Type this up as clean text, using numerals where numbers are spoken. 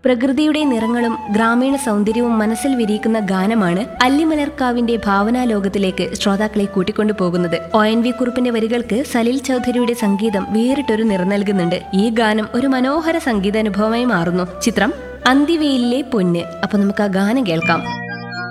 പ്രകൃതിയുടെ നിറങ്ങളും ഗ്രാമീണ സൗന്ദര്യവും മനസ്സിൽ വിരിയിക്കുന്ന ഗാനമാണ് അല്ലിമലർക്കാവിന്റെ ഭാവനാലോകത്തിലേക്ക് ശ്രോതാക്കളെ കൂട്ടിക്കൊണ്ടു പോകുന്നത്. ONV കുറുപ്പിന്റെ വരികൾക്ക് സലിൽ ചൗധരിയുടെ സംഗീതം വേറിട്ടൊരു നിറം നൽകുന്നുണ്ട്. ഈ ഗാനം ഒരു മനോഹര സംഗീതാനുഭവമായി മാറുന്നു. ചിത്രം അന്തിവെയിലിലെ പൊന്ന്. അപ്പൊ നമുക്ക് ആ ഗാനം കേൾക്കാം.